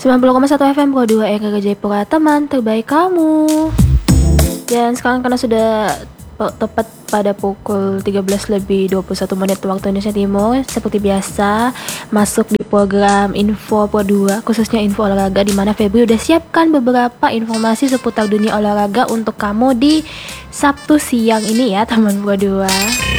90,1 FM Pro 2 RRI Jayapura, teman terbaik kamu. Dan sekarang karena sudah tepat pada pukul 13:21 waktu Indonesia Timur, seperti biasa masuk di program Info Pro 2, khususnya info olahraga, di mana Febri udah siapkan beberapa informasi seputar dunia olahraga untuk kamu di Sabtu siang ini ya, teman Pro 2.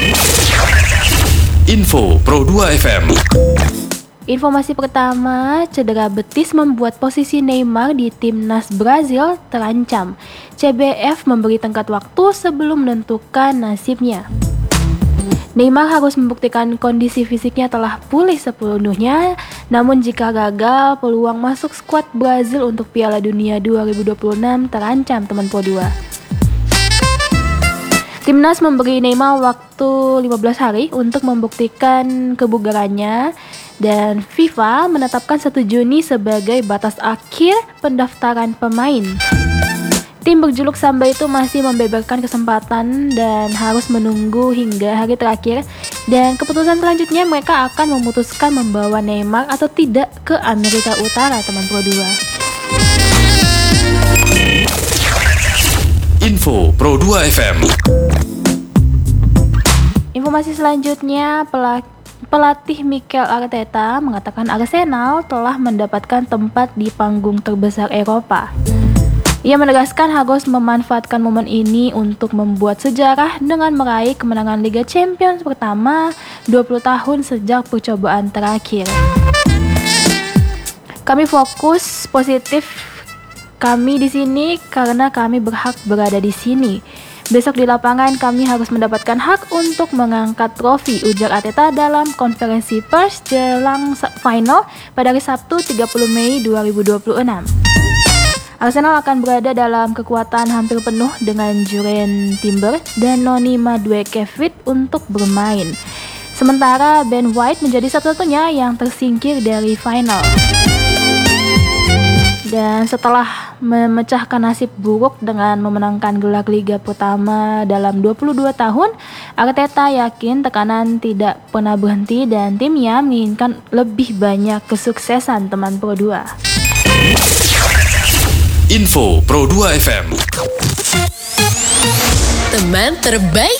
Info Pro 2 FM. Informasi pertama, cedera betis membuat posisi Neymar di timnas Brazil terancam. CBF memberi tenggat waktu sebelum menentukan nasibnya. Neymar harus membuktikan kondisi fisiknya telah pulih sepenuhnya, namun jika gagal, peluang masuk skuad Brazil untuk Piala Dunia 2026 terancam, teman Pro 2. Timnas memberi Neymar waktu 15 hari untuk membuktikan kebugarannya, dan FIFA menetapkan 1 Juni sebagai batas akhir pendaftaran pemain. Tim berjuluk Samba itu masih membeberkan kesempatan dan harus menunggu hingga hari terakhir, dan keputusan selanjutnya mereka akan memutuskan membawa Neymar atau tidak ke Amerika Utara, teman Pro 2. Info Pro 2 FM. Informasi selanjutnya, pelatih Mikel Arteta mengatakan Arsenal telah mendapatkan tempat di panggung terbesar Eropa. Ia menegaskan harus memanfaatkan momen ini untuk membuat sejarah dengan meraih kemenangan Liga Champions pertama 20 tahun sejak percobaan terakhir. Kami fokus positif kami di sini karena kami berhak berada di sini. Besok di lapangan kami harus mendapatkan hak untuk mengangkat trofi, ujar Arteta dalam konferensi pers jelang final pada hari Sabtu 30 Mei 2026. Arsenal akan berada dalam kekuatan hampir penuh dengan Jurgen Timber dan Noni Madueke fit untuk bermain. Sementara Ben White menjadi satu-satunya yang tersingkir dari final. Dan setelah memecahkan nasib buruk dengan memenangkan gelar Liga pertama dalam 22 tahun, Arteta yakin tekanan tidak pernah berhenti dan timnya menginginkan lebih banyak kesuksesan, teman Pro 2. Info Pro 2 FM. Teman terbaik